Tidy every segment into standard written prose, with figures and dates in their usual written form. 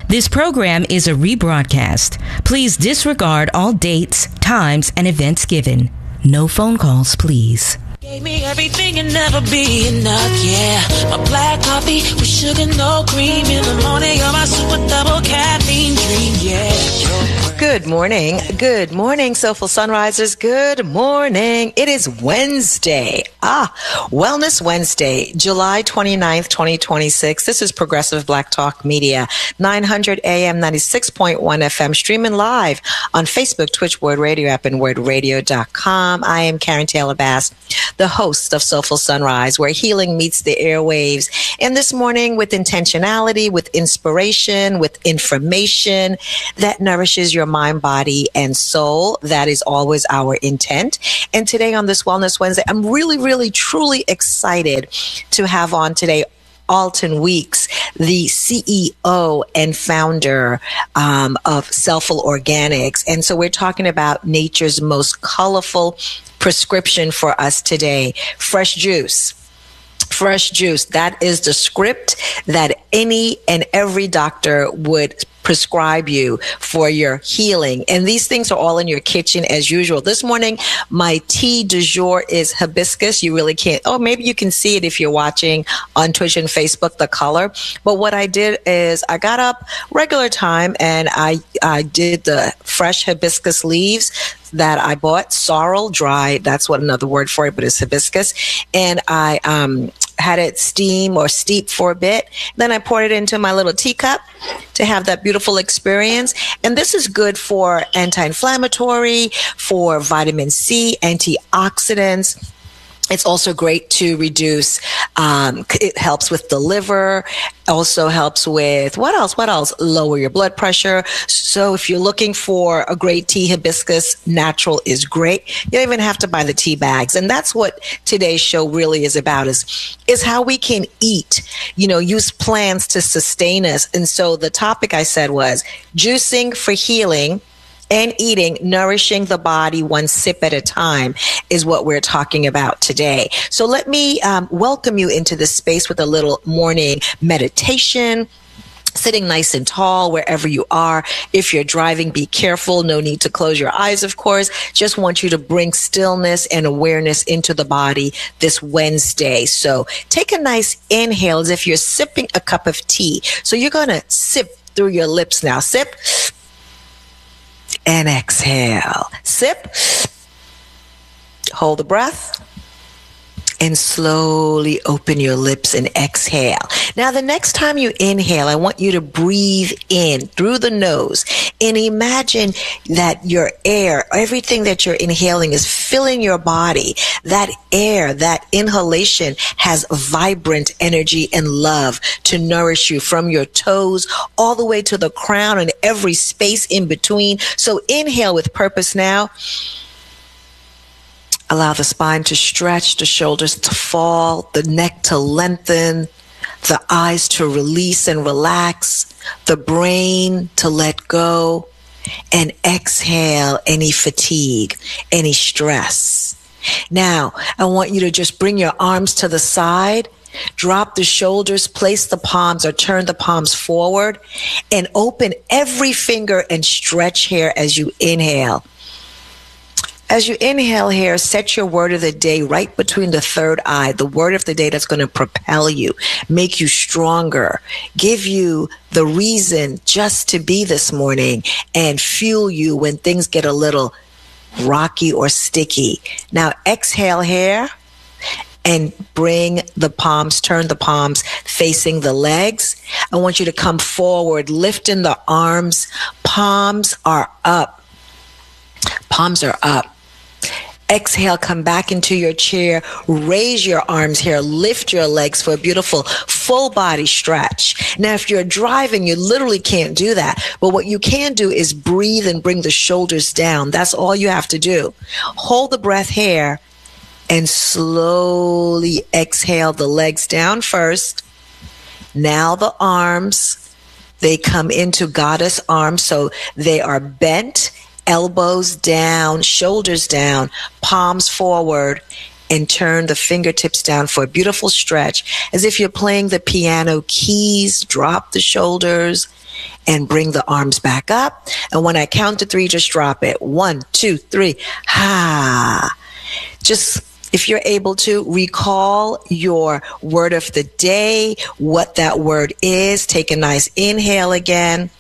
This program is a rebroadcast. Please disregard all dates, times, and events given. No phone calls, please. Gave me everything and never be enough, yeah. My black coffee with sugar, no cream in the morning. You're my super double caffeine dream, yeah. Good morning. Good morning, Soulful Sunrisers. Good morning. It is Wednesday. Wellness Wednesday, July 29th, 2026. This is Progressive Black Talk Media, 900 AM, 96.1 FM, streaming live on Facebook, Twitch, Word Radio app, and wordradio.com. I am Karen Taylor Bass, the host of Soulful Sunrise, where healing meets the airwaves. And this morning, with intentionality, with inspiration, with information that nourishes your mind, body, and soul. That is always our intent. And today on this Wellness Wednesday, I'm really, truly excited to have on today Alton Weeks, the CEO and founder of Selfful Organics. And so we're talking about nature's most colorful prescription for us today, fresh juice. Fresh juice. That is the script that any and every doctor would prescribe you for your healing. And these things are all in your kitchen as usual. This morning, my tea du jour is hibiscus. You really can't. Oh, maybe you can see it if you're watching on Twitch and Facebook, the color. But what I did is I got up regular time and I did the fresh hibiscus leaves that I bought, sorrel, dry. That's what another word for it, but it's hibiscus. And I had it steam or steep for a bit. Then I poured it into my little teacup to have that beautiful experience. And this is good for anti-inflammatory, for vitamin C, antioxidants. It's also great to reduce, it helps with the liver, also helps with, what else? Lower your blood pressure. So if you're looking for a great tea, hibiscus natural is great. You don't even have to buy the tea bags. And that's what today's show really is about, is how we can eat, use plants to sustain us. And so the topic I said was juicing for healing and eating, nourishing the body one sip at a time is what we're talking about today. So let me welcome you into this space with a little morning meditation, sitting nice and tall wherever you are. If you're driving, be careful. No need to close your eyes, of course. Just want you to bring stillness and awareness into the body this Wednesday. So take a nice inhale as if you're sipping a cup of tea. So you're going to sip through your lips now. Sip. And exhale. Sip. Hold the breath. And slowly open your lips and exhale. Now, the next time you inhale, I want you to breathe in through the nose and imagine that your air, everything that you're inhaling is filling your body. That air, that inhalation has vibrant energy and love to nourish you from your toes all the way to the crown and every space in between. So inhale with purpose now. Allow the spine to stretch, the shoulders to fall, the neck to lengthen, the eyes to release and relax, the brain to let go, and exhale any fatigue, any stress. Now, I want you to just bring your arms to the side, drop the shoulders, place the palms or turn the palms forward, and open every finger and stretch here as you inhale. As you inhale here, set your word of the day right between the third eye, the word of the day that's going to propel you, make you stronger, give you the reason just to be this morning, and fuel you when things get a little rocky or sticky. Now exhale here and bring the palms, turn the palms facing the legs. I want you to come forward, lifting the arms. Palms are up. Palms are up. Exhale, come back into your chair, raise your arms here, lift your legs for a beautiful full body stretch. Now, if you're driving, you literally can't do that. But what you can do is breathe and bring the shoulders down. That's all you have to do. Hold the breath here and slowly exhale the legs down first. Now the arms, they come into goddess arms, so they are bent. Elbows down, shoulders down, palms forward, and turn the fingertips down for a beautiful stretch. As if you're playing the piano keys, drop the shoulders and bring the arms back up. And when I count to 3, just drop it. 1, 2, 3. Ha. Just, if you're able to, recall your word of the day, what that word is. Take a nice inhale again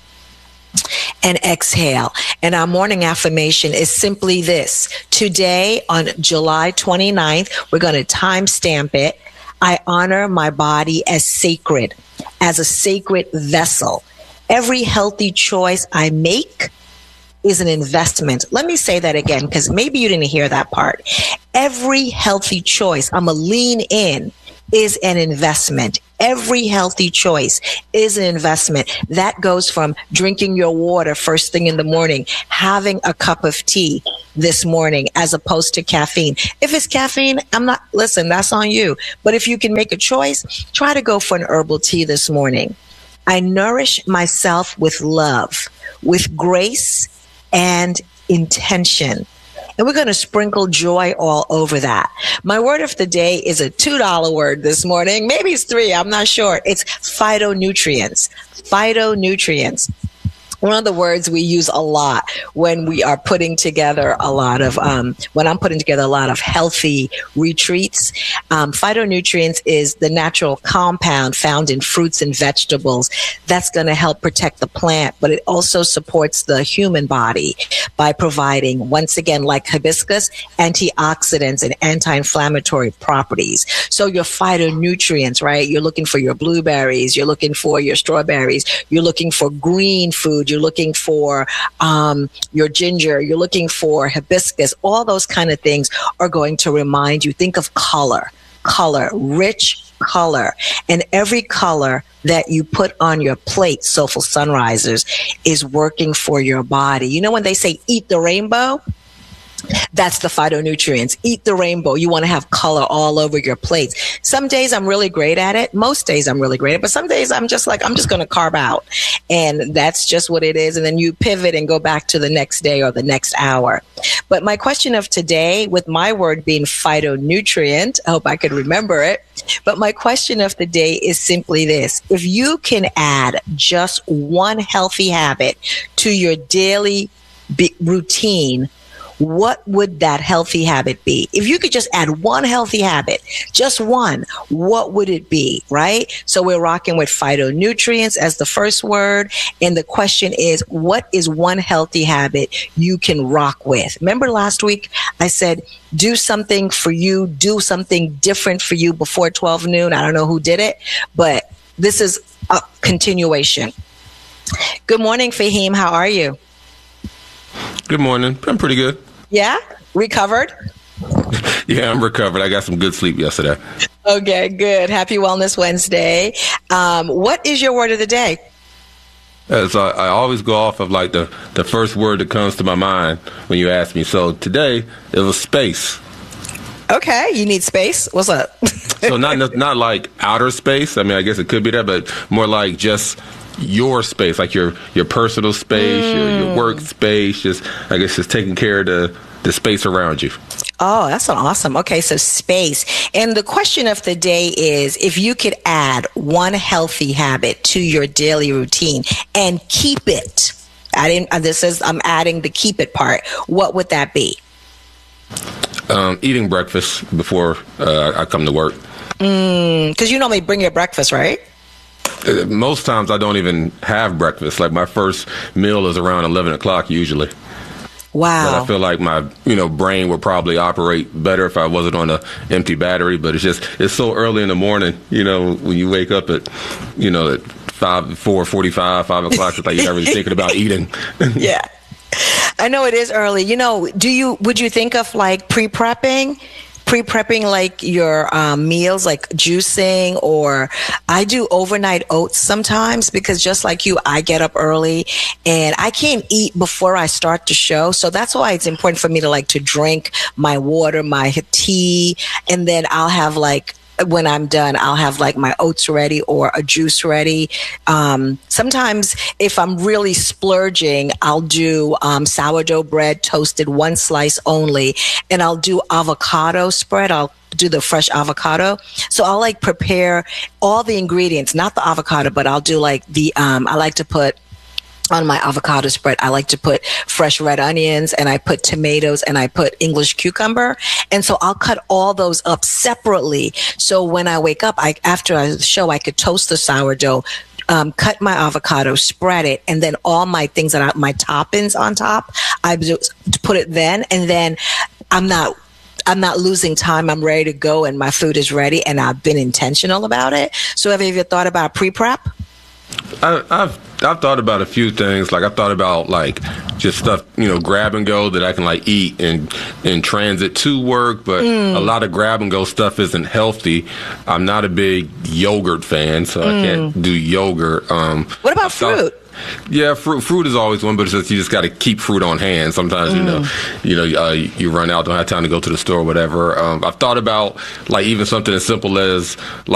and exhale. And our morning affirmation is simply this. Today, on July 29th, we're going to timestamp it. I honor my body as sacred, as a sacred vessel. Every healthy choice I make is an investment. Let me say that again, because maybe you didn't hear that part. Every healthy choice, I'm going to lean in, is an investment. Every healthy choice is an investment. That goes from drinking your water first thing in the morning, having a cup of tea this morning, as opposed to caffeine. If it's caffeine, listen, that's on you. But if you can make a choice, try to go for an herbal tea this morning. I nourish myself with love, with grace, and intention. And we're going to sprinkle joy all over that. My word of the day is a $2 word this morning. Maybe it's 3. I'm not sure. It's phytonutrients. Phytonutrients. One of the words we use a lot when we are putting together a lot of, when I'm putting together a lot of healthy retreats. Phytonutrients is the natural compound found in fruits and vegetables that's going to help protect the plant, but it also supports the human body by providing, once again, like hibiscus, antioxidants and anti-inflammatory properties. So your phytonutrients, right? You're looking for your blueberries, you're looking for your strawberries, you're looking for green food, you're looking for your ginger, you're looking for hibiscus. All those kind of things are going to remind you. Think of color, rich color. And every color that you put on your plate, Soulful Sunrisers, is working for your body. You know when they say eat the rainbow? That's the phytonutrients. Eat the rainbow. You want to have color all over your plates. Some days I'm really great at it. Most days I'm really great at it. But some days I'm just going to carve out. And that's just what it is. And then you pivot and go back to the next day or the next hour. But my question of today, with my word being phytonutrient, I hope I could remember it. But my question of the day is simply this. If you can add just one healthy habit to your daily routine, what would that healthy habit be? If you could just add one healthy habit, just one, what would it be, right? So we're rocking with phytonutrients as the first word. And the question is, what is one healthy habit you can rock with? Remember last week I said, do something for you, do something different for you before 12 noon. I don't know who did it, but this is a continuation. Good morning, Fahim. How are you? Good morning. I'm pretty good. Yeah? Recovered? Yeah, I'm recovered. I got some good sleep yesterday. Okay, good. Happy Wellness Wednesday. What is your word of the day? So I always go off of like the first word that comes to my mind when you ask me. So today it was space. Okay, you need space. What's up? So not like outer space. I mean, I guess it could be that, but more like just your space, like your personal space, your work space, just taking care of the space around you. Oh, that's awesome. Okay, so space. And the question of the day is, if you could add one healthy habit to your daily routine and keep it, I'm adding the keep it part, what would that be? Eating breakfast before I come to work. Because you normally bring your breakfast, right? Most times I don't even have breakfast. Like my first meal is around 11 o'clock usually. Wow. But I feel like my brain would probably operate better if I wasn't on an empty battery. But it's so early in the morning, when you wake up at 4:45, 5 o'clock, it's like you're not really thinking about eating. Yeah. I know it is early. Would you think of like pre-prepping like your meals, like juicing, or I do overnight oats sometimes because just like you, I get up early and I can't eat before I start the show. So that's why it's important for me to drink my water, my tea, and then I'll have when I'm done, I'll have my oats ready or a juice ready. Sometimes if I'm really splurging, I'll do sourdough bread toasted, one slice only, and I'll do avocado spread. I'll do the fresh avocado. So I'll prepare all the ingredients, not the avocado, but I'll do I like to put on my avocado spread, I like to put fresh red onions, and I put tomatoes, and I put English cucumber. And so I'll cut all those up separately. So when I wake up, after the show, I could toast the sourdough, cut my avocado, spread it, and then all my things my toppings on top, I just put it then, and then I'm not losing time. I'm ready to go, and my food is ready, and I've been intentional about it. So have you ever thought about pre-prep? I've thought about a few things. Like, I've thought about, like, just stuff, grab and go that I can, like, eat in transit to work. But a lot of grab and go stuff isn't healthy. I'm not a big yogurt fan, so I can't do yogurt. What about fruit? Yeah, fruit is always one, but it's just, you just got to keep fruit on hand. Sometimes, you run out, don't have time to go to the store or whatever. I've thought about, like, even something as simple as,